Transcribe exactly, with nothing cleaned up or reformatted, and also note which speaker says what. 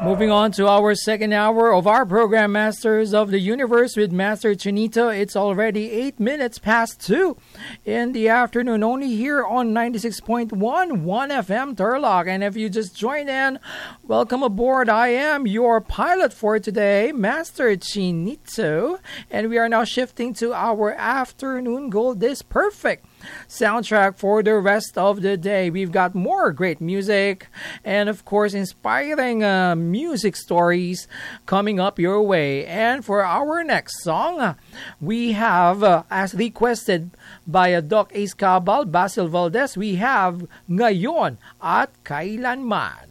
Speaker 1: Moving on to our second hour of our program, Masters of the Universe with Master Chinito. It's already eight minutes past two in the afternoon, only here on ninety-six point one, one F M Turlock. And if you just joined in, welcome aboard. I am your pilot for today, Master Chinito. And we are now shifting to our afternoon gold is perfect soundtrack for the rest of the day. We've got more great music and, of course, inspiring uh, music stories coming up your way. And for our next song, uh, we have, uh, as requested by uh, Doc Ace Cabal, Basil Valdez, we have Ngayon at Kailanman.